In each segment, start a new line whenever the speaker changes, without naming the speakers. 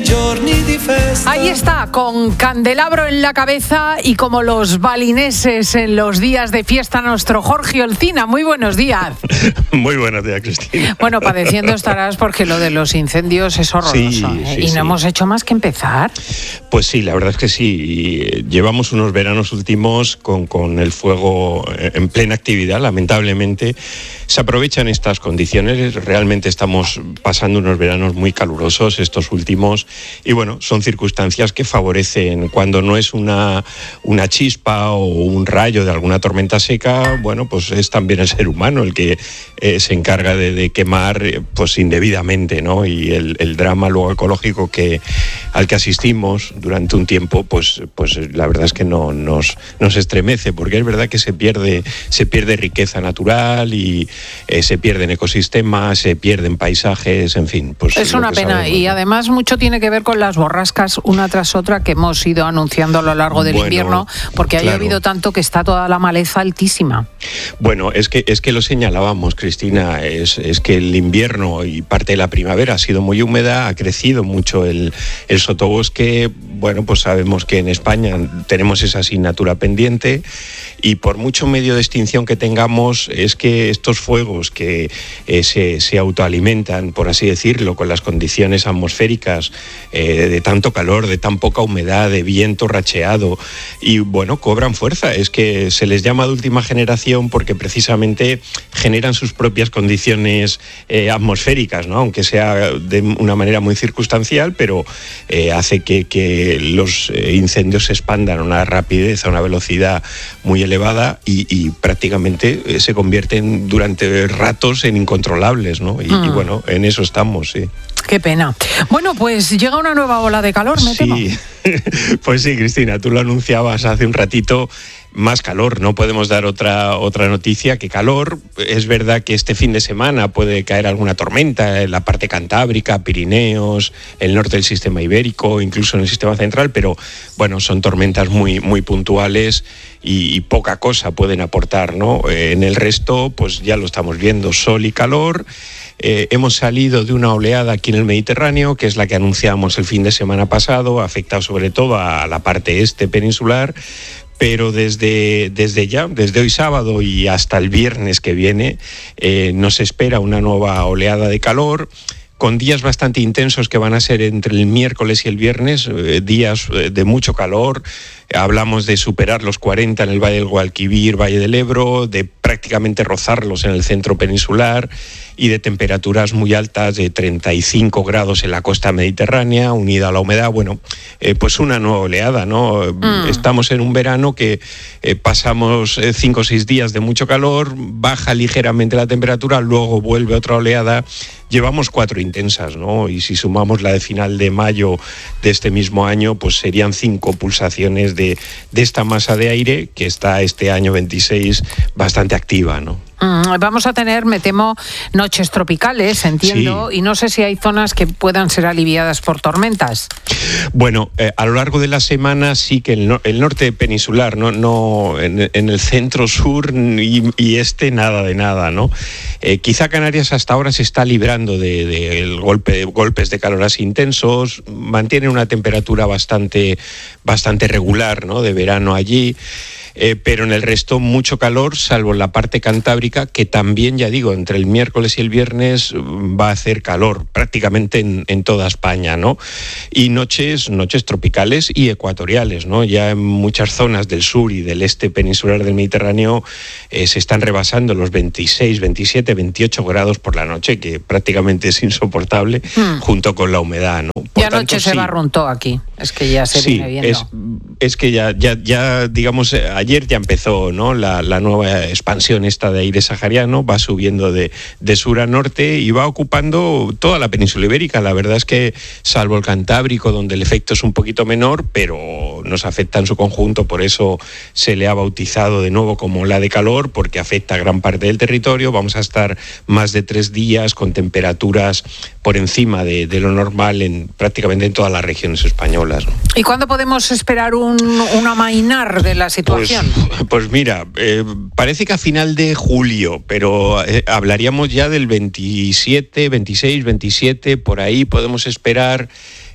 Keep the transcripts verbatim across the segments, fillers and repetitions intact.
Ahí está, con candelabro en la cabeza y como los balineses en los días de fiesta, nuestro Jorge Olcina. Muy buenos días.
Muy buenos días, Cristina.
Bueno, padeciendo estarás porque lo de los incendios es horroroso.
Sí,
¿eh?
sí,
y no
sí.
hemos hecho más que empezar.
Pues sí, la verdad es que sí. Llevamos unos veranos últimos con, con el fuego en plena actividad. Lamentablemente se aprovechan estas condiciones. Realmente estamos pasando unos veranos muy calurosos estos últimos. Y bueno, son circunstancias que favorecen cuando no es una, una chispa o un rayo de alguna tormenta seca. Bueno, pues es también el ser humano el que eh, se encarga de, de quemar pues indebidamente, ¿no? Y el, el drama luego ecológico que, al que asistimos durante un tiempo, pues, pues la verdad es que no, nos, nos estremece, porque es verdad que se pierde, se pierde riqueza natural y eh, se pierden ecosistemas, se pierden paisajes, en fin. Pues
es una pena
sabemos,
y
¿no?
Además mucho tiene que ver con las borrascas una tras otra que hemos ido anunciando a lo largo del
bueno,
invierno, porque
claro.
ha llovido tanto que está toda la maleza altísima.
Bueno, es que, es que lo señalábamos, Cristina, es, es que el invierno y parte de la primavera ha sido muy húmeda, ha crecido mucho el, el sotobosque. Bueno, pues sabemos que en España tenemos esa asignatura pendiente y por mucho medio de extinción que tengamos, es que estos fuegos que eh, se, se autoalimentan, por así decirlo, con las condiciones atmosféricas eh, de tanto calor, de tan poca humedad, de viento racheado, y bueno, cobran fuerza. Es que se les llama de última generación porque precisamente generan sus propias condiciones eh, atmosféricas, ¿no? Aunque sea de una manera muy circunstancial, pero eh, hace que, que los eh, incendios se expandan a una rapidez, a una velocidad muy elevada y, y prácticamente eh, se convierten durante ratos en incontrolables, ¿no? Y, mm. y bueno, en eso estamos, sí.
Qué pena. Bueno, pues llega una nueva ola de calor, me temo.
Sí, pues sí, Cristina, tú lo anunciabas hace un ratito. Más calor, no podemos dar otra, otra noticia que calor. Es verdad que este fin de semana puede caer alguna tormenta en la parte cantábrica, Pirineos, el norte del sistema ibérico, incluso en el sistema central, pero bueno, son tormentas muy, muy puntuales y, y poca cosa pueden aportar, ¿no? Eh, en el resto, pues ya lo estamos viendo, sol y calor. Eh, hemos salido de una oleada aquí en el Mediterráneo, que es la que anunciamos el fin de semana pasado, ha afectado sobre todo a la parte este peninsular. Pero desde, desde ya, desde hoy sábado y hasta el viernes que viene, eh, nos espera una nueva oleada de calor, con días bastante intensos que van a ser entre el miércoles y el viernes, eh, días de mucho calor. Hablamos de superar los cuarenta en el Valle del Guadalquivir, Valle del Ebro, de prácticamente rozarlos en el centro peninsular y de temperaturas muy altas de treinta y cinco grados en la costa mediterránea, unida a la humedad. Bueno, eh, pues una nueva oleada, ¿no? Mm. Estamos en un verano que eh, pasamos eh, cinco o seis días de mucho calor, baja ligeramente la temperatura, luego vuelve otra oleada. Llevamos cuatro intensas, ¿no? Y si sumamos la de final de mayo de este mismo año, pues serían cinco pulsaciones de, de esta masa de aire que está este año veintiséis bastante activa, ¿no?
Mm, vamos a tener, me temo, noches tropicales, entiendo, sí. Y no sé si hay zonas que puedan ser aliviadas por tormentas.
Bueno, eh, a lo largo de la semana sí que el, no, el norte peninsular, no, no en, en el centro, sur y, y este nada de nada, ¿no? Eh, quizá Canarias hasta ahora se está librando de, de el golpe, de golpes de calor así intensos, mantiene una temperatura bastante, bastante regular, ¿no? De verano allí. Eh, pero en el resto mucho calor, salvo en la parte cantábrica, que también, ya digo, entre el miércoles y el viernes va a hacer calor prácticamente en, en toda España, ¿no? Y noches, noches tropicales y ecuatoriales, ¿no? Ya en muchas zonas del sur y del este peninsular del Mediterráneo eh, se están rebasando los veintiséis, veintisiete, veintiocho grados por la noche, que prácticamente es insoportable, hmm. junto con la humedad, ¿no?
Por ya anoche se sí, barruntó aquí, es que ya se
sí,
viene viendo.
Es, es que ya, ya, ya digamos, ayer ya empezó, ¿no? la, la nueva expansión esta de aire sahariano, va subiendo de, de sur a norte y va ocupando toda la península ibérica. La verdad es que, salvo el Cantábrico, donde el efecto es un poquito menor, pero nos afecta en su conjunto, por eso se le ha bautizado de nuevo como ola de calor, porque afecta a gran parte del territorio. Vamos a estar más de tres días con temperaturas por encima de, de lo normal en prácticamente en todas las regiones españolas, ¿no?
¿Y cuándo podemos esperar un, un amainar de la situación?
Pues, pues mira, eh, parece que a final de julio, pero eh, hablaríamos ya del veintisiete, veintiséis, veintisiete, por ahí podemos esperar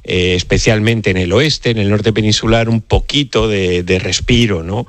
eh, especialmente en el oeste, en el norte peninsular, un poquito de, de respiro, ¿no?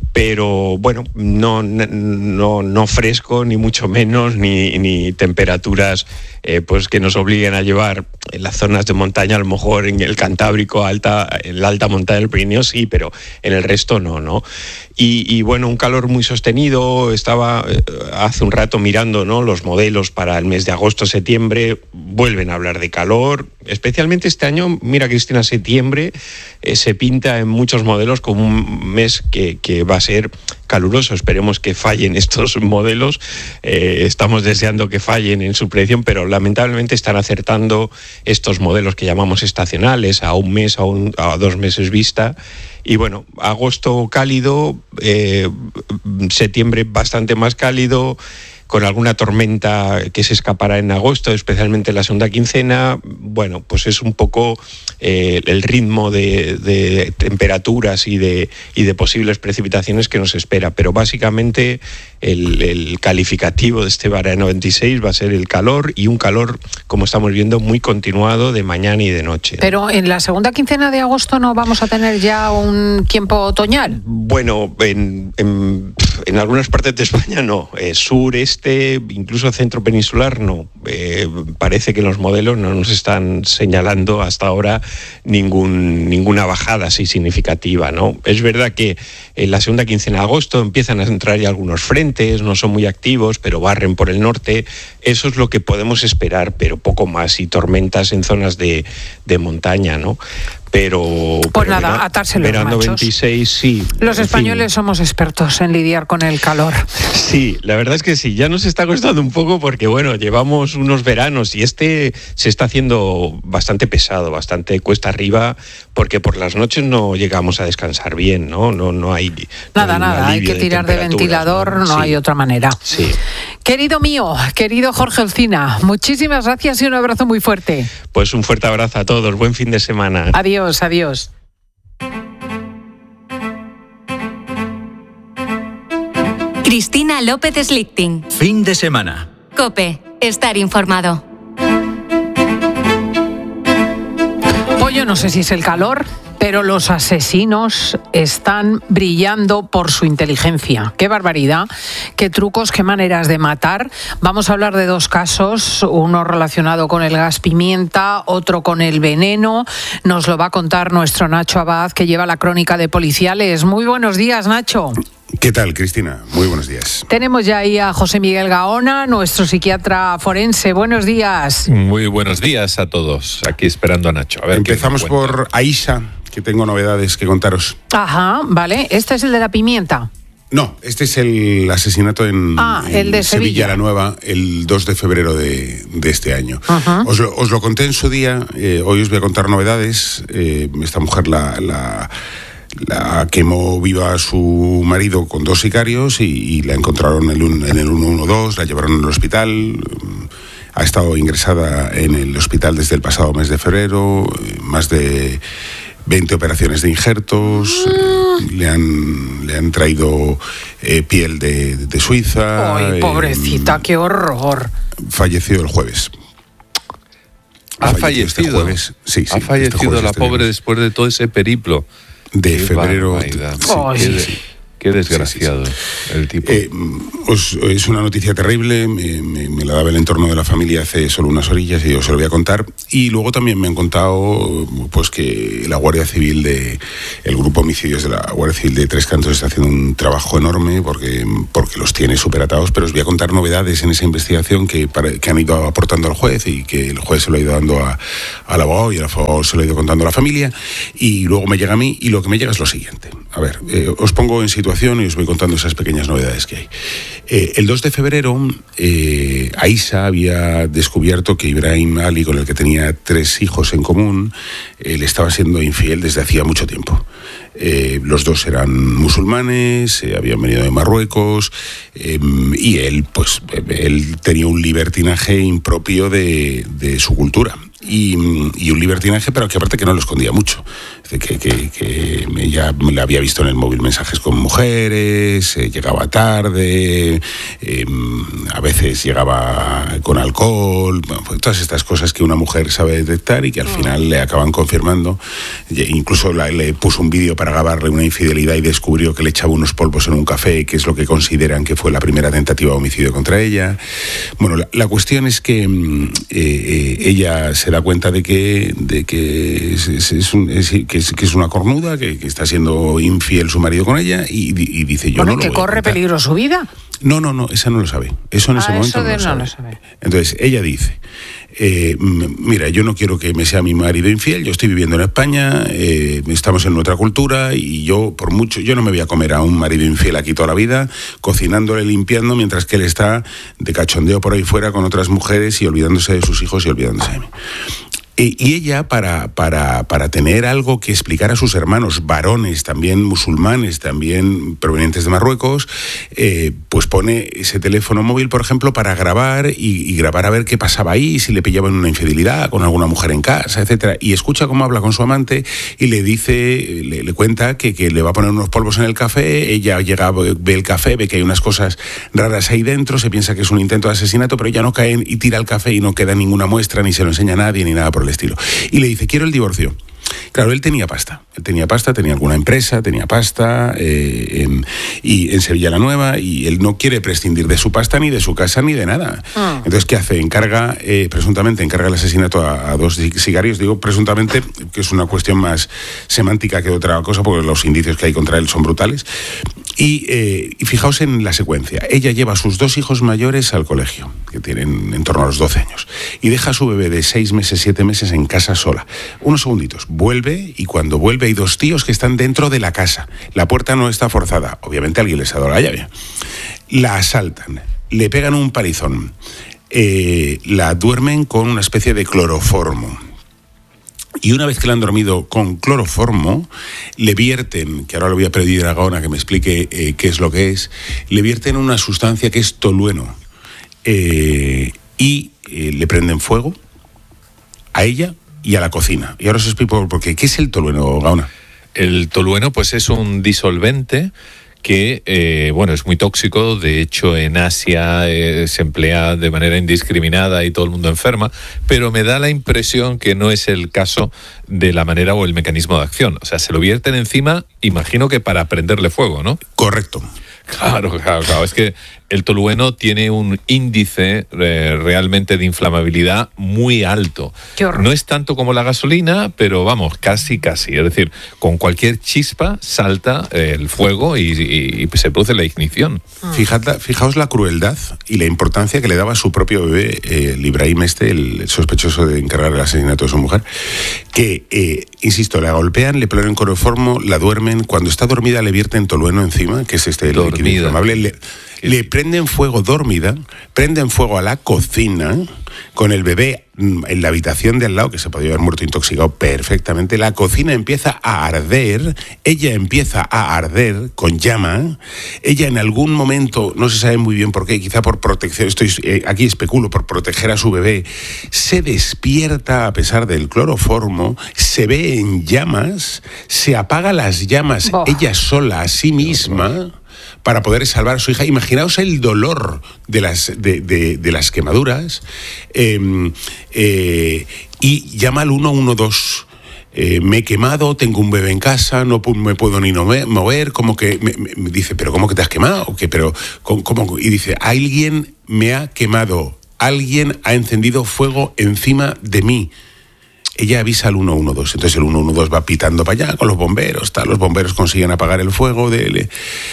Pero bueno, no, no, no fresco, ni mucho menos, ni, ni temperaturas eh, pues que nos obliguen a llevar en las zonas de montaña, a lo mejor en el Cantábrico, alta, en la alta montaña del Pirineo sí, pero en el resto no, ¿no? Y, y bueno, un calor muy sostenido. Estaba eh, hace un rato mirando, ¿no?, los modelos para el mes de agosto, septiembre, vuelven a hablar de calor, especialmente este año. Mira, Cristina, septiembre eh, se pinta en muchos modelos como un mes que, que va a ser caluroso. Esperemos que fallen estos modelos, eh, estamos deseando que fallen en su predicción, pero lamentablemente están acertando estos modelos que llamamos estacionales a un mes, a, un, a dos meses vista. Y bueno, agosto cálido, eh, septiembre bastante más cálido, con alguna tormenta que se escapará en agosto, especialmente en la segunda quincena. Bueno, pues es un poco eh, el ritmo de, de temperaturas y de, y de posibles precipitaciones que nos espera. Pero básicamente el, el calificativo de este verano veintiséis va a ser el calor, y un calor, como estamos viendo, muy continuado de mañana y de noche.
Pero en la segunda quincena de agosto no vamos a tener ya un tiempo otoñal.
Bueno, en, en, en algunas partes de España no, eh, sur, este, incluso centro peninsular no. Eh, parece que los modelos no nos están señalando hasta ahora ningún, ninguna bajada así significativa, ¿no? Es verdad que en la segunda quincena de agosto empiezan a entrar ya algunos frentes, no son muy activos, pero barren por el norte. Eso es lo que podemos esperar, pero poco más, y tormentas en zonas de, de montaña, ¿no? Pero,
pues
pero
nada,
verano,
atarse los
verano
machos.
veintiséis, sí.
Los españoles
fin.
somos expertos en lidiar con el calor.
Sí, la verdad es que sí, ya nos está costando un poco porque, bueno, llevamos unos veranos y este se está haciendo bastante pesado, bastante cuesta arriba, porque por las noches no llegamos a descansar bien, ¿no? No, no hay
Nada,
no hay
nada, hay que tirar de, de ventilador, no, no sí. hay otra manera.
Sí.
Querido mío, querido Jorge Olcina, muchísimas gracias y un abrazo muy fuerte.
Pues un fuerte abrazo a todos, buen fin de semana.
Adiós, adiós.
Cristina López Slichting.
Fin de semana.
COPE, estar informado.
Pues yo no sé si es el calor, pero los asesinos están brillando por su inteligencia. ¡Qué barbaridad! ¡Qué trucos, qué maneras de matar! Vamos a hablar de dos casos, uno relacionado con el gas pimienta, otro con el veneno. Nos lo va a contar nuestro Nacho Abad, que lleva la crónica de Policiales. Muy buenos días, Nacho.
¿Qué tal, Cristina? Muy buenos días.
Tenemos ya ahí a José Miguel Gaona, nuestro psiquiatra forense. Buenos días.
Muy buenos días a todos. Aquí esperando a Nacho. A ver.
Empezamos por Aisha, que tengo novedades que contaros.
Ajá, vale. ¿Este es el de la pimienta?
No, este es el asesinato en,
ah,
en
el de Sevilla.
Sevilla la Nueva, el dos de febrero de, de este año.
Uh-huh.
Os, lo, os lo conté en su día, eh, hoy os voy a contar novedades. Eh, esta mujer la... la La quemó viva a su marido con dos sicarios y, y la encontraron en el, en el ciento doce, la llevaron al hospital. Ha estado ingresada en el hospital desde el pasado mes de febrero, más de veinte operaciones de injertos, mm. le, han, le han traído eh, piel de, de Suiza.
¡Ay, pobrecita, eh, qué horror!
Falleció el jueves.
¿Ha fallecido? Este
jueves. Sí, sí,
¿Ha fallecido
este
la pobre después de todo ese periplo?
De qué febrero.
Sí, qué, de, qué desgraciado sí, sí, sí. el tipo.
Eh, os, es una noticia terrible, me, me, me la daba el entorno de la familia hace solo unas orillas y yo se lo voy a contar. Y luego también me han contado pues que la Guardia Civil, de el grupo homicidios de la Guardia Civil de Tres Cantos está haciendo un trabajo enorme porque, porque los tiene superatados, pero os voy a contar novedades en esa investigación que, para, que han ido aportando al juez y que el juez se lo ha ido dando a, al abogado y el abogado se lo ha ido contando a la familia y luego me llega a mí y lo que me llega es lo siguiente. A ver, eh, os pongo en situación y os voy contando esas pequeñas novedades que hay. Eh, el dos de febrero, eh, Aisha había descubierto que Ibrahim Ali, con el que tenía tres hijos en común, eh, le estaba siendo infiel desde hacía mucho tiempo. Eh, los dos eran musulmanes, eh, habían venido de Marruecos eh, y él, pues, él tenía un libertinaje impropio de, de su cultura. y, y un libertinaje, pero que aparte que no lo escondía mucho. Que, que, que ella me la había visto en el móvil mensajes con mujeres, eh, llegaba tarde, eh, a veces llegaba con alcohol, bueno, pues todas estas cosas que una mujer sabe detectar y que al final le acaban confirmando. Incluso la, le puso un vídeo para grabarle una infidelidad y descubrió que le echaba unos polvos en un café, que es lo que consideran que fue la primera tentativa de homicidio contra ella. Bueno, la, la cuestión es que eh, eh, ella se da cuenta de que, de que, es, es, es un, es, que que es una cornuda, que, que está siendo infiel su marido con ella y, y dice yo
bueno,
no lo
que
voy a
corre
contar.
peligro su vida.
No, no, no, esa no lo sabe. Eso en
ah,
ese momento
eso
no,
de
lo, sabe.
no lo sabe.
Entonces ella dice, eh, mira, yo no quiero que me sea mi marido infiel, yo estoy viviendo en España, eh, estamos en nuestra cultura y yo por mucho, yo no me voy a comer a un marido infiel aquí toda la vida, cocinándole, limpiando, mientras que él está de cachondeo por ahí fuera con otras mujeres y olvidándose de sus hijos y olvidándose de mí. Y ella, para, para, para tener algo que explicar a sus hermanos, varones, también musulmanes, también provenientes de Marruecos, eh, pues pone ese teléfono móvil, por ejemplo, para grabar y, y grabar a ver qué pasaba ahí, si le pillaban una infidelidad con alguna mujer en casa, etcétera. Y escucha cómo habla con su amante y le dice, le, le cuenta que, que le va a poner unos polvos en el café. Ella llega, ve el café, ve que hay unas cosas raras ahí dentro, se piensa que es un intento de asesinato, pero ella no cae y tira el café y no queda ninguna muestra, ni se lo enseña a nadie, ni nada por el estilo. Y le dice, quiero el divorcio. Claro, él tenía pasta, él tenía pasta, tenía alguna empresa, tenía pasta eh, en, y en Sevilla la Nueva, y él no quiere prescindir de su pasta, ni de su casa, ni de nada. Mm. Entonces, ¿qué hace? Encarga, eh, presuntamente, encarga el asesinato a, a dos sicarios, digo presuntamente, que es una cuestión más semántica que otra cosa, porque los indicios que hay contra él son brutales. Y, eh, y fijaos en la secuencia. Ella lleva a sus dos hijos mayores al colegio, que tienen en torno a los doce años, y deja a su bebé de seis meses, siete meses en casa sola. Unos segunditos, vuelve, y cuando vuelve hay dos tíos que están dentro de la casa. La puerta no está forzada, obviamente alguien les ha dado la llave. La asaltan, le pegan un palizón, eh, la duermen con una especie de cloroformo. Y una vez que la han dormido con cloroformo, le vierten, que ahora lo voy a pedir a Gaona que me explique eh, qué es lo que es, le vierten una sustancia que es tolueno. Eh, y eh, le prenden fuego a ella y a la cocina. Y ahora os explico por qué. ¿Qué es el tolueno, Gaona?
El tolueno, pues es un disolvente que, eh, bueno, es muy tóxico. De hecho, en Asia eh, se emplea de manera indiscriminada y todo el mundo enferma, pero me da la impresión que no es el caso de la manera o el mecanismo de acción. O sea, se lo vierten encima, imagino que para prenderle fuego, ¿no?
Correcto.
Claro, claro, claro. Es que el tolueno tiene un índice eh, realmente de inflamabilidad muy alto. No es tanto como la gasolina, pero vamos, casi, casi. Es decir, con cualquier chispa salta eh, el fuego y, y, y se produce la ignición.
Fijad, fijaos la crueldad y la importancia que le daba a su propio bebé, eh, el Ibrahim este, el sospechoso de encargar el asesinato de su mujer, que, eh, insisto, la golpean, le ponen cloroformo, la duermen. Cuando está dormida le vierten tolueno encima, que es este líquido inflamable. Le, le prenden fuego dormida, prenden fuego a la cocina, con el bebé en la habitación de al lado, que se podía haber muerto intoxicado perfectamente. La cocina empieza a arder, ella empieza a arder con llama. Ella en algún momento, no se sabe muy bien por qué, quizá por protección, estoy eh, aquí especulo, por proteger a su bebé, se despierta a pesar del cloroformo, se ve en llamas, se apaga las llamas oh. ella sola a sí misma, para poder salvar a su hija. Imaginaos el dolor de las, de, de, de las quemaduras, eh, eh, y llama al uno uno dos. Eh, me he quemado, tengo un bebé en casa, no me puedo ni mover, como que me, me dice, pero ¿cómo que te has quemado? ¿Qué? Pero, ¿cómo, cómo? Y dice, alguien me ha quemado, alguien ha encendido fuego encima de mí. Ella avisa al uno uno dos, entonces el uno uno dos va pitando para allá con los bomberos, tal. Los bomberos consiguen apagar el fuego de,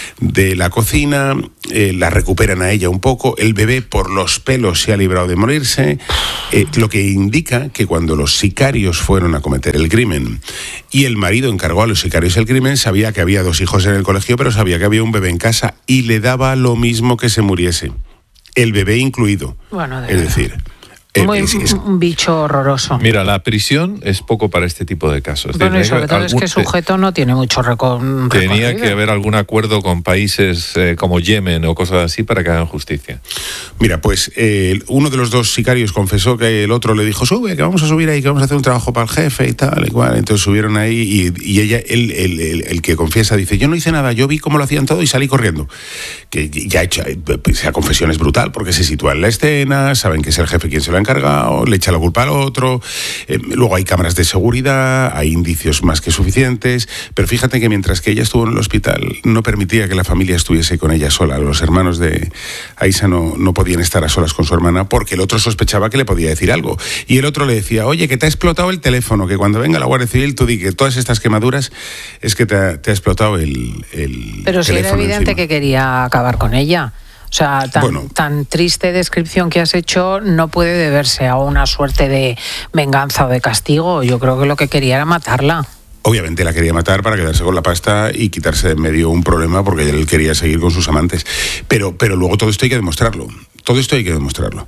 de la cocina, eh, la recuperan a ella un poco, el bebé por los pelos se ha librado de morirse, eh, lo que indica que cuando los sicarios fueron a cometer el crimen y el marido encargó a los sicarios el crimen, sabía que había dos hijos en el colegio, pero sabía que había un bebé en casa y le daba lo mismo que se muriese, el bebé incluido.
Bueno, de
es decir, Eh,
Muy,
es, es,
un bicho horroroso.
Mira, la prisión es poco para este tipo de casos.
Bueno,
Tiene
y sobre todo
algún,
es que el sujeto no tiene mucho recorrido.
Tenía que haber algún acuerdo con países eh, como Yemen o cosas así para que hagan justicia.
Mira, pues eh, uno de los dos sicarios confesó que el otro le dijo, sube, que vamos a subir ahí, que vamos a hacer un trabajo para el jefe y tal, y cual. Entonces subieron ahí y, y ella, él, el, el, el que confiesa, dice, yo no hice nada, yo vi cómo lo hacían todo y salí corriendo. Que ya ha hecho, esa confesión es brutal, porque se sitúa en la escena, saben que es el jefe quien se lo ha encargado, le echa la culpa al otro, eh, luego hay cámaras de seguridad, hay indicios más que suficientes, pero fíjate que mientras que ella estuvo en el hospital no permitía que la familia estuviese con ella sola. Los hermanos de Aisha no, no podían estar a solas con su hermana porque el otro sospechaba que le podía decir algo. Y el otro le decía, oye, que te ha explotado el teléfono, que cuando venga la Guardia Civil tú di que todas estas quemaduras es que te ha, te ha explotado el, el
Pero si era evidente
encima.
Que quería acabar con ella. O sea, tan,
bueno,
tan triste descripción que has hecho no puede deberse a una suerte de venganza o de castigo. Yo creo que lo que quería era matarla.
Obviamente la quería matar para quedarse con la pasta y quitarse de en medio un problema porque él quería seguir con sus amantes. Pero, pero luego todo esto hay que demostrarlo. Todo esto hay que demostrarlo.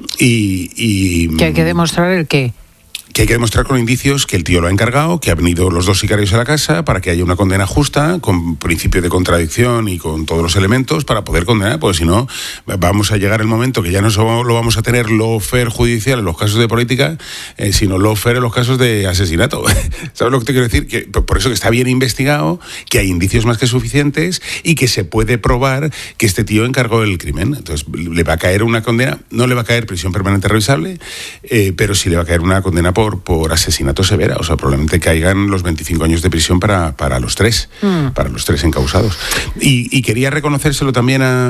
Y, y
¿Que hay que demostrar el qué?
Que hay que demostrar con indicios que el tío lo ha encargado, que han venido los dos sicarios a la casa para que haya una condena justa, con principio de contradicción y con todos los elementos para poder condenar, porque si no, vamos a llegar el momento que ya no solo lo vamos a tener lawfare judicial en los casos de política, eh, sino lawfare en los casos de asesinato. ¿Sabes lo que te quiero decir? Que por eso que está bien investigado, que hay indicios más que suficientes y que se puede probar que este tío encargó el crimen. Entonces, le va a caer una condena, no le va a caer prisión permanente revisable, eh, pero sí le va a caer una condena por Por, por asesinato severa, o sea, probablemente caigan los veinticinco años de prisión para, para los tres, mm. para los tres encausados. Y, y quería reconocérselo también a,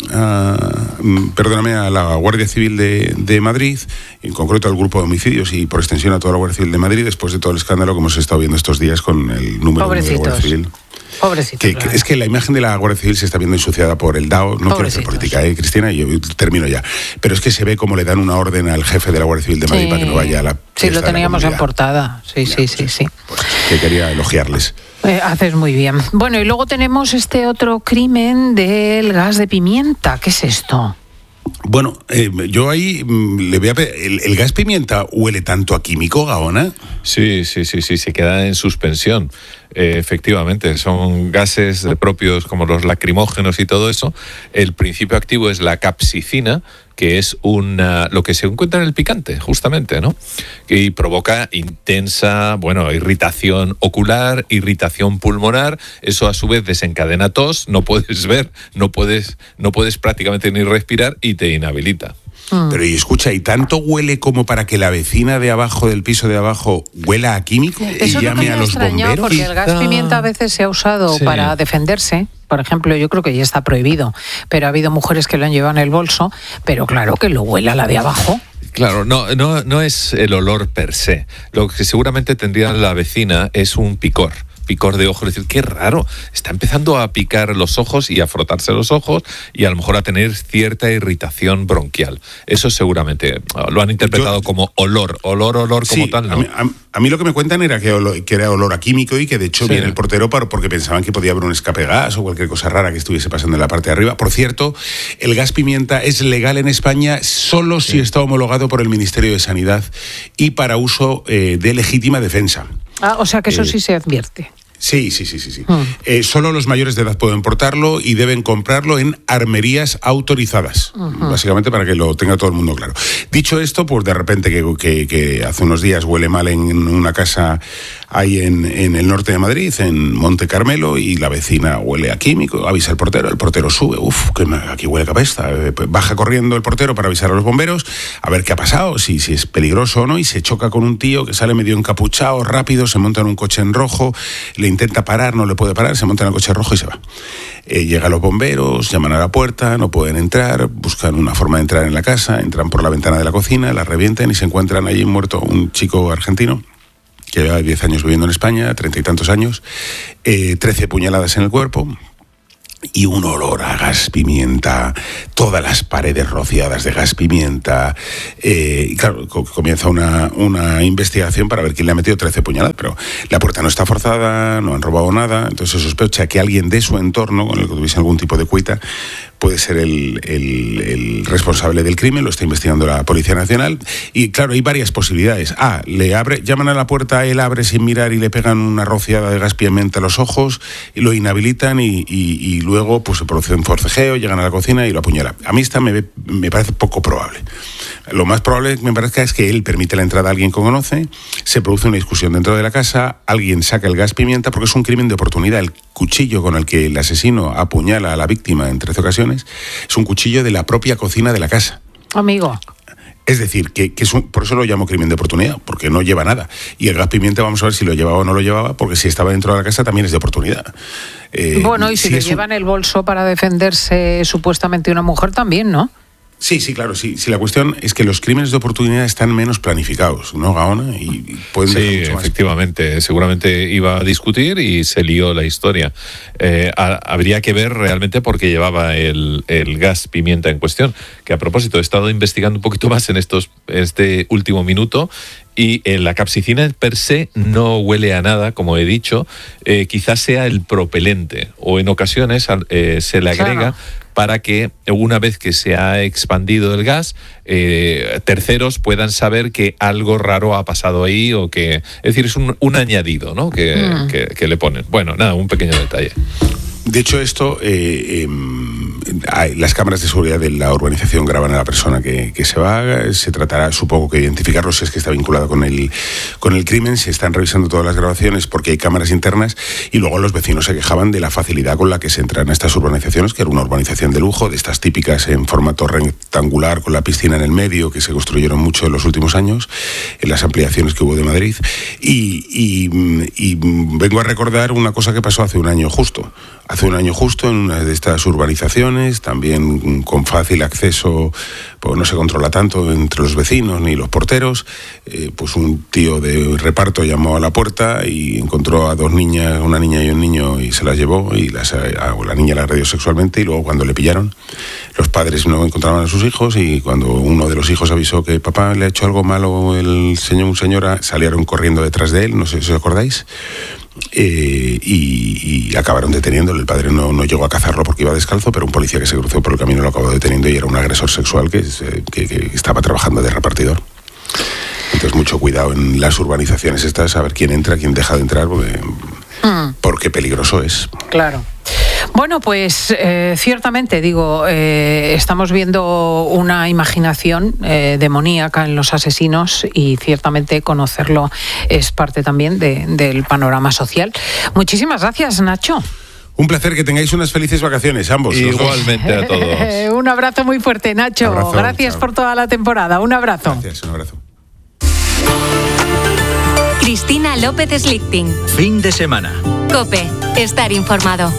a, perdóname, a la Guardia Civil de, de Madrid, en concreto al grupo de homicidios y por extensión a toda la Guardia Civil de Madrid, después de todo el escándalo que hemos estado viendo estos días con el número uno de la Guardia Civil.
Pobrecitos.
Que, que, es que la imagen de la Guardia Civil se está viendo ensuciada por el D A O. No quiero hacer política, ¿eh, Cristina? Y yo termino ya. Pero es que se ve como le dan una orden al jefe de la Guardia Civil de Madrid sí. para que no vaya a la.
Sí, lo teníamos en portada. Sí, ya, sí, sí, sí.
Pues, que quería elogiarles.
Eh, haces muy bien. Bueno, y luego tenemos este otro crimen del gas de pimienta. ¿Qué es esto?
Bueno, eh, yo ahí le voy a pedir, ¿el, ¿el gas pimienta huele tanto a químico, Gaona?
Sí, sí, sí, sí, se queda en suspensión. Eh, efectivamente, son gases propios como los lacrimógenos y todo eso. El principio activo es la capsicina, que es una, lo que se encuentra en el picante, justamente, ¿no? Y provoca intensa, bueno, irritación ocular, irritación pulmonar. Eso a su vez desencadena tos, no puedes ver, no puedes, no puedes prácticamente ni respirar y te inhabilita.
Pero y escucha, ¿y tanto huele como para que la vecina de abajo, del piso de abajo, huela a químico
Eso
y llame a los bomberos?
Porque el gas pimienta a veces se ha usado sí. para defenderse. Por ejemplo, yo creo que ya está prohibido, pero ha habido mujeres que lo han llevado en el bolso, pero claro que lo huela la de abajo.
Claro, no, no, no es el olor per se. Lo que seguramente tendría la vecina es un picor. Picor de ojos, es decir, qué raro, está empezando a picar los ojos y a frotarse los ojos y a lo mejor a tener cierta irritación bronquial. Eso seguramente lo han interpretado Yo, como olor, olor, olor como
sí,
tal, ¿no?
A mí, a, a mí lo que me cuentan era que, olor, que era olor a químico y que de hecho sí. viene el portero para, porque pensaban que podía haber un escape de gas o cualquier cosa rara que estuviese pasando en la parte de arriba. Por cierto, el gas pimienta es legal en España solo sí. si está homologado por el Ministerio de Sanidad y para uso eh, de legítima defensa.
Ah, o sea que eso
eh,
sí se advierte.
Sí, sí, sí, sí. sí. Mm. Eh, solo los mayores de edad pueden portarlo y deben comprarlo en armerías autorizadas, uh-huh. básicamente para que lo tenga todo el mundo claro. Dicho esto, pues de repente que, que, que hace unos días huele mal en una casa ahí en, en el norte de Madrid, en Monte Carmelo, y la vecina huele a químico, avisa al portero, el portero sube, uff, que aquí huele a cabeza, baja corriendo el portero para avisar a los bomberos, a ver qué ha pasado, si, si es peligroso o no, y se choca con un tío que sale medio encapuchado, rápido, se monta en un coche en rojo, le intenta parar, no le puede parar, se monta en el coche rojo y se va. Eh, llegan los bomberos, llaman a la puerta, no pueden entrar, buscan una forma de entrar en la casa, entran por la ventana de la cocina, la revientan y se encuentran allí muerto un chico argentino que lleva diez años viviendo en España, treinta y tantos años, eh, trece puñaladas en el cuerpo y un olor a gas pimienta, todas las paredes rociadas de gas pimienta. Eh, y claro, comienza una, una investigación para ver quién le ha metido trece puñaladas, pero la puerta no está forzada, no han robado nada, entonces se sospecha que alguien de su entorno, con el que tuviese algún tipo de cuita, puede ser el, el, el responsable del crimen, lo está investigando la Policía Nacional, y claro, hay varias posibilidades. A, le abre, llaman a la puerta, él abre sin mirar y le pegan una rociada de gas pimienta a los ojos, y lo inhabilitan y, y, y luego pues se produce un forcejeo, llegan a la cocina y lo apuñalan. A mí esta me, me parece poco probable. Lo más probable que me parezca es que él permite la entrada a alguien que conoce, se produce una discusión dentro de la casa, alguien saca el gas pimienta, porque es un crimen de oportunidad. El cuchillo con el que el asesino apuñala a la víctima en trece ocasiones es un cuchillo de la propia cocina de la casa.
Amigo.
Es decir, que, que es un, por eso lo llamo crimen de oportunidad, porque no lleva nada. Y el gas pimienta vamos a ver si lo llevaba o no lo llevaba, porque si estaba dentro de la casa también es de oportunidad.
Eh, bueno, y si, si le lleva un... en el bolso para defenderse supuestamente una mujer también, ¿no?
Sí, sí, claro, sí. sí. La cuestión es que los crímenes de oportunidad están menos planificados, ¿no, Gaona? Y pueden
sí, efectivamente. Más. Seguramente iba a discutir y se lió la historia. Eh, a, habría que ver realmente por qué llevaba el, el gas pimienta en cuestión. Que a propósito, he estado investigando un poquito más en estos este último minuto. Y eh, la capsicina per se no huele a nada, como he dicho. Eh, quizás sea el propelente, o en ocasiones eh, se le agrega claro. para que una vez que se ha expandido el gas, eh, terceros puedan saber que algo raro ha pasado ahí, o que, es decir, es un, un añadido, ¿no? Que, mm. que, que le ponen. Bueno, nada, un pequeño detalle.
De hecho, esto, eh, eh, las cámaras de seguridad de la urbanización graban a la persona que, que se va. Se tratará, supongo, que identificarlo si es que está vinculado con el, con el crimen. Se están revisando todas las grabaciones porque hay cámaras internas, y luego los vecinos se quejaban de la facilidad con la que se entran a estas urbanizaciones, que era una urbanización de lujo, de estas típicas en formato rectangular con la piscina en el medio, que se construyeron mucho en los últimos años, en las ampliaciones que hubo de Madrid. Y, y, y vengo a recordar una cosa que pasó hace un año justo. Hace un año justo en una de estas urbanizaciones, también con fácil acceso, pues no se controla tanto entre los vecinos ni los porteros, eh, pues un tío de reparto llamó a la puerta y encontró a dos niñas, una niña y un niño, y se las llevó, y las, a, la niña la agredió sexualmente, y luego cuando le pillaron, los padres no encontraban a sus hijos, y cuando uno de los hijos avisó que papá le ha hecho algo malo el señor, un señora, salieron corriendo detrás de él, no sé si os acordáis. Eh, y, y acabaron deteniéndolo. El padre no, no llegó a cazarlo porque iba descalzo, pero un policía que se cruzó por el camino lo acabó deteniendo, y era un agresor sexual que, que, que estaba trabajando de repartidor. Entonces mucho cuidado en las urbanizaciones estas, saber quién entra, quién deja de entrar, porque, mm. porque peligroso es.
Claro. Bueno, pues eh, ciertamente, digo, eh, estamos viendo una imaginación eh, demoníaca en los asesinos, y ciertamente conocerlo es parte también de, del panorama social. Muchísimas gracias, Nacho.
Un placer, que tengáis unas felices vacaciones, ambos.
Igualmente a todos.
Un abrazo muy fuerte, Nacho. Abrazo, gracias chao. por toda la temporada. Un abrazo.
Gracias, un abrazo.
Cristina López Slichting.
Fin de semana.
COPE. Estar informado.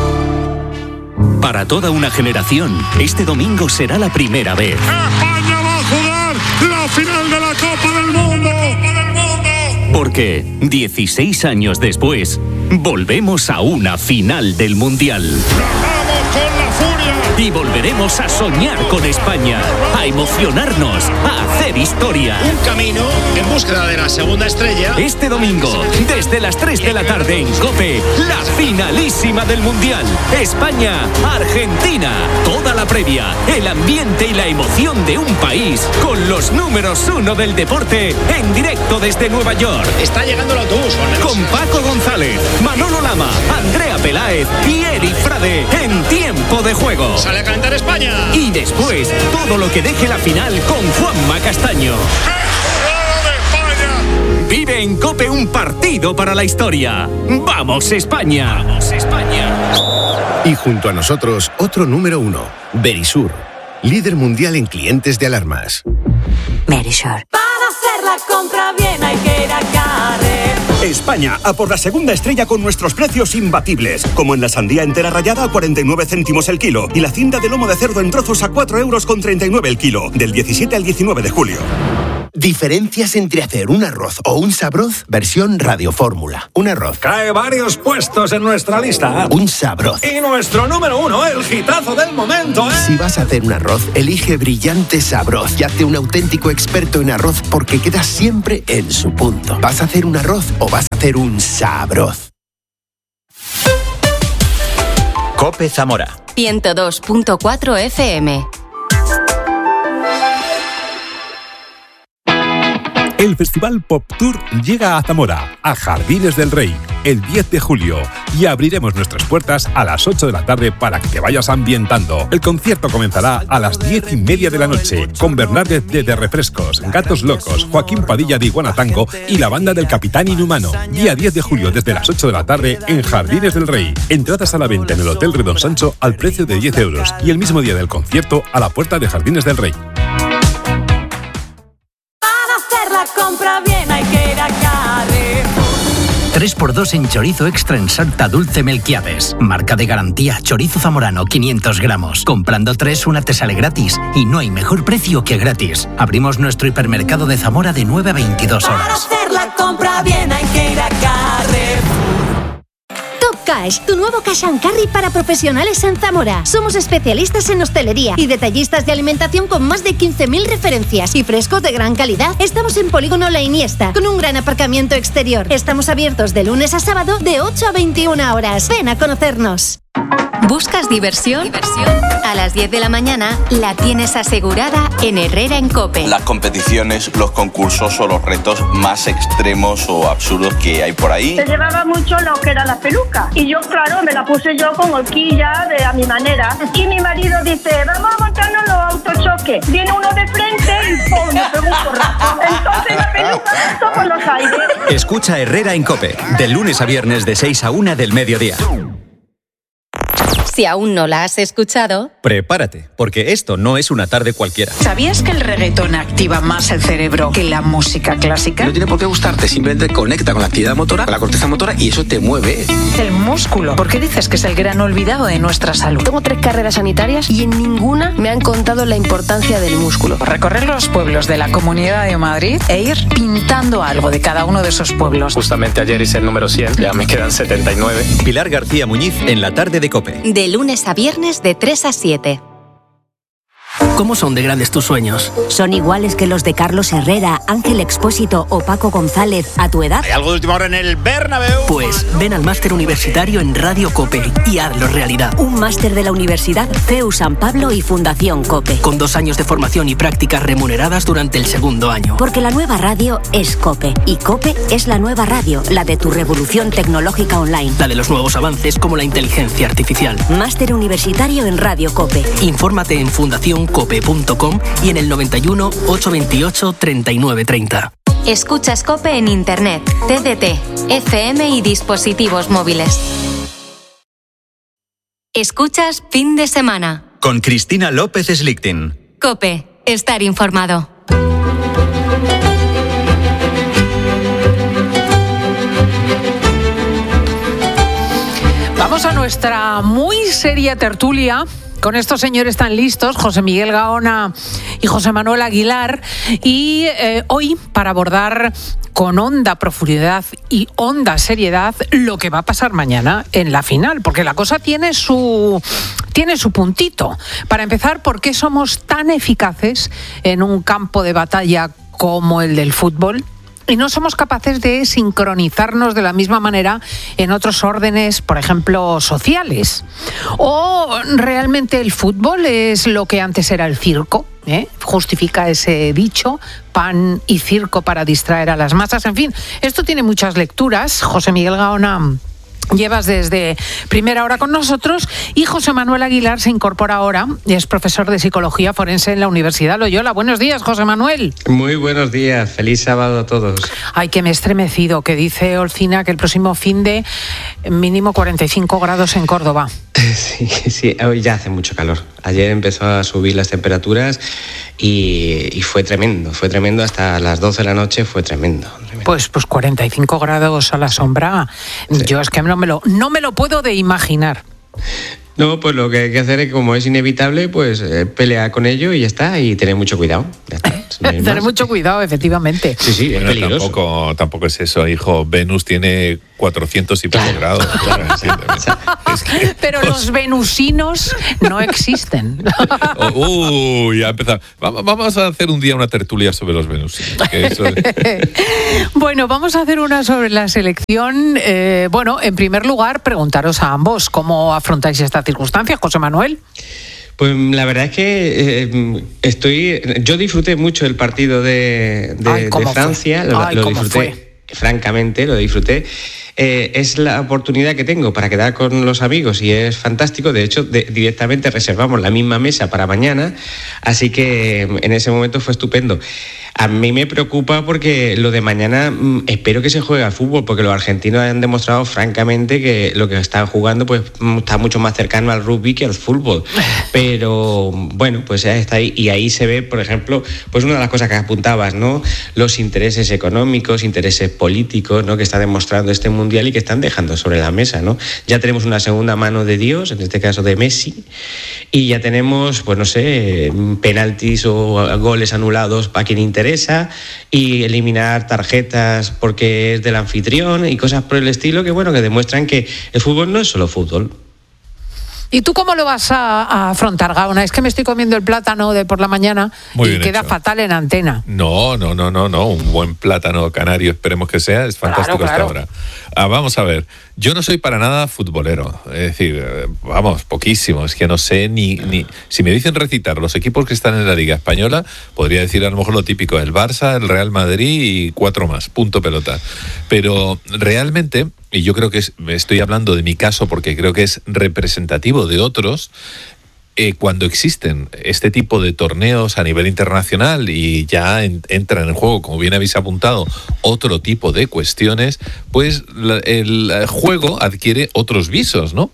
Para toda una generación, este domingo será la primera vez.
España va a jugar la final de la Copa del Mundo.
Porque dieciséis años después, volvemos a una final del Mundial.
¡Vamos con la furia!
Y volveremos a soñar con España, a emocionarnos, a hacer historia.
Un camino en búsqueda de la segunda estrella.
Este domingo, desde las tres de la tarde en COPE, la finalísima del Mundial. España-Argentina. Toda la previa, el ambiente y la emoción de un país con los números uno del deporte en directo desde Nueva York.
Está llegando el autobús.
Con Paco González, Manolo Lama, Andrea Peláez y Eri Frade en tiempo de juego.
Sale a cantar España.
Y después, todo lo que deje la final con Juanma Castaño. Vive en COPE un partido para la historia. ¡Vamos, España! ¡Vamos, España!
Y junto a nosotros, otro número uno, Verisur, líder mundial en clientes de alarmas.
Verisur. Para hacer la compra bien hay que ir a Carrer.
España, a por la segunda estrella con nuestros precios imbatibles. Como en la sandía entera rallada a cuarenta y nueve céntimos el kilo. Y la cinta de lomo de cerdo en trozos a cuatro euros con treinta y nueve el kilo. Del diecisiete al diecinueve de julio.
Diferencias entre hacer un arroz o un sabroz, versión radiofórmula. Un arroz.
Cae varios puestos en nuestra lista.
Un sabroz.
Y nuestro número uno, el hitazo del momento, ¿eh?
Si vas a hacer un arroz, elige Brillante Sabroz y hazte un auténtico experto en arroz, porque queda siempre en su punto. ¿Vas a hacer un arroz o vas a hacer un sabroz?
COPE Zamora.
ciento dos punto cuatro F M.
El Festival Pop Tour llega a Zamora, a Jardines del Rey, el diez de julio, y abriremos nuestras puertas a las ocho de la tarde para que te vayas ambientando. El concierto comenzará a las diez y media de la noche, con Bernárdez de De Refrescos, Gatos Locos, Joaquín Padilla de Iguana Tango y la banda del Capitán Inhumano. Día diez de julio desde las ocho de la tarde en Jardines del Rey. Entradas a la venta en el Hotel Redon Sancho al precio de diez euros y el mismo día del concierto a la puerta de Jardines del Rey.
La compra bien hay que ir a Carrefour.
tres por dos en chorizo extra en salta dulce Melquiades. Marca de garantía, chorizo zamorano, quinientos gramos. Comprando tres, una te sale gratis. Y no hay mejor precio que gratis. Abrimos nuestro hipermercado de Zamora de nueve a veintidós horas.
Para hacer la compra bien hay que ir a Carrefour.
Top Cash, tu nuevo cash and carry para profesionales en Zamora. Somos especialistas en hostelería y detallistas de alimentación con más de quince mil referencias y fresco de gran calidad. Estamos en Polígono La Iniesta, con un gran aparcamiento exterior. Estamos abiertos de lunes a sábado de ocho a veintiuna horas. Ven a conocernos.
¿Buscas diversión? ¿Diversión? A las diez de la mañana la tienes asegurada en Herrera en COPE.
Las competiciones, los concursos o los retos más extremos o absurdos que hay por ahí.
Se llevaba mucho lo que era la peluca y yo, claro, me la puse yo con horquilla de a mi manera. Y mi marido dice, vamos a montarnos los autochoques. Viene uno de frente y ¡pum! Me pegó un porrazo. Entonces la peluca saltó por los aires.
Escucha Herrera en COPE, de lunes a viernes de seis a una del mediodía.
Si aún no la has escuchado,
prepárate, porque esto no es una tarde cualquiera.
¿Sabías que el reggaetón activa más el cerebro que la música clásica?
No tiene por qué gustarte, simplemente conecta con la actividad motora, con la corteza motora y eso te mueve.
El músculo. ¿Por qué dices que es el gran olvidado de nuestra salud?
Tengo tres carreras sanitarias y en ninguna me han contado la importancia del músculo.
Recorrer los pueblos de la Comunidad de Madrid e ir pintando algo de cada uno de esos pueblos.
Justamente ayer hice el número cien, ya me quedan setenta y nueve.
Pilar García Muñiz en la tarde de COPE.
De lunes a viernes de tres a siete.
¿Cómo son de grandes tus sueños?
¿Son iguales que los de Carlos Herrera, Ángel Expósito o Paco González a tu edad?
¿Hay algo de última hora en el Bernabéu?
Pues ven al máster universitario en Radio COPE y hazlo realidad.
Un máster de la Universidad C E U San Pablo y Fundación COPE.
Con dos años de formación y prácticas remuneradas durante el segundo año.
Porque la nueva radio es COPE y COPE es la nueva radio, la de tu revolución tecnológica online.
La de los nuevos avances como la inteligencia artificial.
Máster universitario en Radio COPE.
Infórmate en fundación cope punto com y en el noventa y uno, ochocientos veintiocho, treinta y nueve treinta.
Escuchas COPE en Internet, T D T, F M y dispositivos móviles. Escuchas Fin de Semana.
Con Cristina López Slichting.
COPE, estar informado.
Vamos a nuestra muy seria tertulia con estos señores tan listos, José Miguel Gaona y José Manuel Aguilar, y eh, hoy para abordar con honda profundidad y honda seriedad lo que va a pasar mañana en la final, porque la cosa tiene su tiene su puntito. Para empezar, ¿por qué somos tan eficaces en un campo de batalla como el del fútbol? Y no somos capaces de sincronizarnos de la misma manera en otros órdenes, por ejemplo, sociales. ¿O realmente el fútbol es lo que antes era el circo? ¿Eh? Justifica ese dicho, pan y circo para distraer a las masas. En fin, esto tiene muchas lecturas. José Miguel Gaona, llevas desde primera hora con nosotros, y José Manuel Aguilar se incorpora ahora, es profesor de Psicología Forense en la Universidad Loyola. Buenos días, José Manuel.
Muy buenos días, feliz sábado a todos.
Ay, que me he estremecido, que dice Olcina que el próximo fin de mínimo cuarenta y cinco grados en Córdoba.
Sí, sí, hoy ya hace mucho calor. Ayer empezó a subir las temperaturas y, y fue tremendo, fue tremendo hasta las doce de la noche, fue tremendo. tremendo.
Pues, pues cuarenta y cinco grados a la sombra, sí. Yo es que no me lo, no me lo puedo de imaginar.
No, pues lo que hay que hacer es, como es inevitable, pues eh, pelear con ello y ya está, y tener mucho cuidado, ya está. No hay
Tener
más.
mucho cuidado, efectivamente.
Sí, sí,
bueno,
es peligroso.
tampoco, tampoco es eso, hijo. Venus tiene cuatrocientos y pico grados. Claro, es que,
Pero los venusinos no existen.
oh, uy, ya empezamos. Vamos, vamos a hacer un día una tertulia sobre los venusinos. Que eso es...
Bueno, vamos a hacer una sobre la selección. Eh, bueno, en primer lugar, preguntaros a ambos cómo afrontáis esta circunstancia, José Manuel.
Pues la verdad es que eh, estoy. Yo disfruté mucho el partido de, de,
Ay, ¿cómo
de Francia.
fue?
Lo,
Ay,
lo
¿cómo
disfruté.
fue?
Francamente, lo disfruté. Eh, es la oportunidad que tengo para quedar con los amigos y es fantástico. De hecho, de, directamente reservamos la misma mesa para mañana, así que en ese momento fue estupendo. A mí me preocupa porque lo de mañana mmm, espero que se juegue al fútbol, porque los argentinos han demostrado francamente que lo que están jugando pues está mucho más cercano al rugby que al fútbol. Pero bueno, pues ya está ahí. Y ahí se ve, por ejemplo, pues una de las cosas que apuntabas, ¿no? Los intereses económicos, intereses políticos, ¿no? Que está demostrando este mundial y que están dejando sobre la mesa, ¿no? Ya tenemos una segunda mano de Dios, en este caso de Messi, y ya tenemos, pues no sé, penaltis o goles anulados para quien interesa, y eliminar tarjetas porque es del anfitrión y cosas por el estilo que, bueno, que demuestran que el fútbol no es solo fútbol.
¿Y tú cómo lo vas a, a afrontar, Gaona? Es que me estoy comiendo el plátano de por la mañana
Muy
y
bien
queda
hecho.
fatal en antena.
No, no, no, no, no. Un buen plátano canario, esperemos que sea. Es fantástico
Claro, claro.
hasta ahora. Ah, vamos a ver. Yo no soy para nada futbolero. Es decir, eh, vamos, poquísimo. Es que no sé ni, ni... Si me dicen recitar los equipos que están en la Liga Española, podría decir a lo mejor lo típico: el Barça, el Real Madrid y cuatro más. Punto pelota. Pero realmente, y yo creo que es, estoy hablando de mi caso porque creo que es representativo de otros, eh, cuando existen este tipo de torneos a nivel internacional y ya en, entran en juego, como bien habéis apuntado, otro tipo de cuestiones, pues la, el juego adquiere otros visos, ¿no?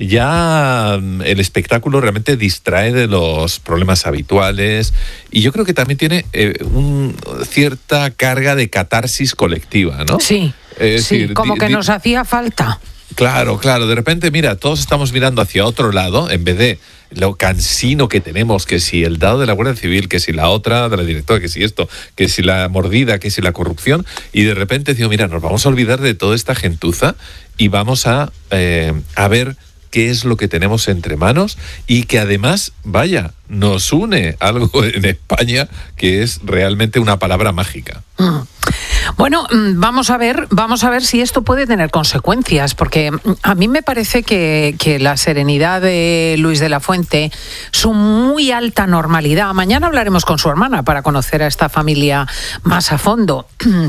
Ya el espectáculo realmente distrae de los problemas habituales y yo creo que también tiene eh, un, cierta carga de catarsis colectiva, ¿no?
Sí,
Es
sí,
decir,
como
di-
que
di-
nos hacía falta.
Claro, claro. De repente, mira, todos estamos mirando hacia otro lado en vez de lo cansino que tenemos, que si el dado de la Guardia Civil, que si la otra de la directora, que si esto, que si la mordida, que si la corrupción, y de repente digo, mira, nos vamos a olvidar de toda esta gentuza y vamos a, eh, a ver qué es lo que tenemos entre manos y que además, vaya, nos une algo en España que es realmente una palabra mágica.
Mm. Bueno, mm, vamos a ver, vamos a ver si esto puede tener consecuencias, porque mm, a mí me parece que, que la serenidad de Luis de la Fuente, su muy alta normalidad. Mañana hablaremos con su hermana para conocer a esta familia más a fondo.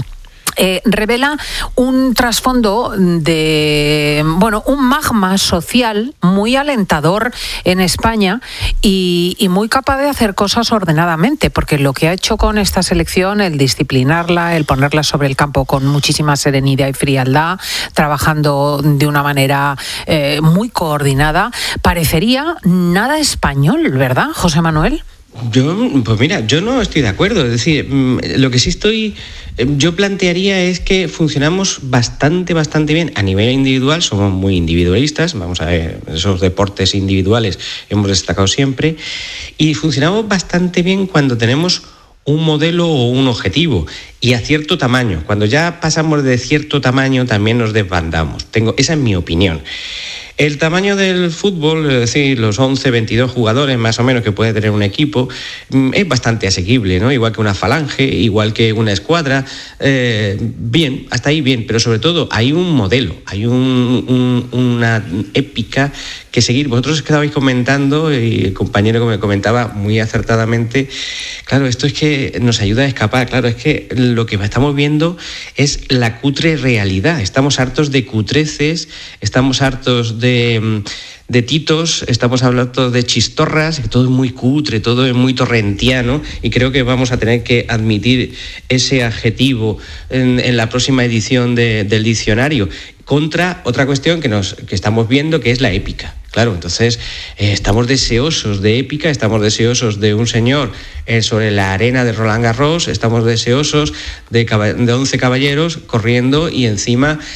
Eh, revela un trasfondo de, bueno, un magma social muy alentador en España y, y muy capaz de hacer cosas ordenadamente, porque lo que ha hecho con esta selección, el disciplinarla, el ponerla sobre el campo con muchísima serenidad y frialdad, trabajando de una manera eh, muy coordinada, parecería nada español, ¿verdad, José Manuel?
Yo, pues mira, yo no estoy de acuerdo. Es decir, lo que sí estoy, yo plantearía es que funcionamos bastante, bastante bien a nivel individual. Somos muy individualistas. Vamos a ver, esos deportes individuales hemos destacado siempre. Y funcionamos bastante bien cuando tenemos un modelo o un objetivo y a cierto tamaño. Cuando ya pasamos de cierto tamaño también nos desbandamos. Tengo, esa es mi opinión. El tamaño del fútbol, es decir, los once, veintidós jugadores más o menos que puede tener un equipo, es bastante asequible, ¿no? Igual que una falange, igual que una escuadra, eh, bien, hasta ahí bien, pero sobre todo hay un modelo, hay un, un, una épica que seguir. Vosotros estabais comentando, y el compañero que me comentaba muy acertadamente, claro, esto es que nos ayuda a escapar, claro, es que lo que estamos viendo es la cutre realidad, estamos hartos de cutreces, estamos hartos de De, de titos, estamos hablando de chistorras, que todo es muy cutre, todo es muy torrentiano y creo que vamos a tener que admitir ese adjetivo en, en la próxima edición de, del diccionario, contra otra cuestión que, nos, que estamos viendo, que es la épica. Claro, entonces eh, estamos deseosos de épica, estamos deseosos de un señor eh, sobre la arena de Roland Garros, estamos deseosos de, de once caballeros corriendo y encima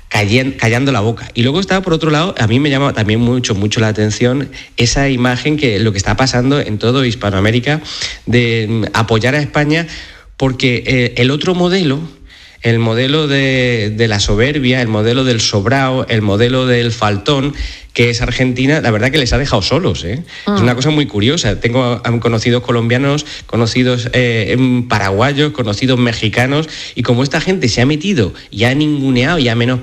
callen, callando la boca. Y luego está, por otro lado, a mí me llama también mucho, mucho la atención esa imagen que lo que está pasando en todo Hispanoamérica de apoyar a España, porque eh, el otro modelo, el modelo de, de la soberbia, el modelo del sobrao, el modelo del faltón, que es Argentina, la verdad que les ha dejado solos, ¿eh? Mm. Es una cosa muy curiosa. Tengo conocidos colombianos, conocidos eh, paraguayos, conocidos mexicanos, y como esta gente se ha metido y ha ninguneado y ha menos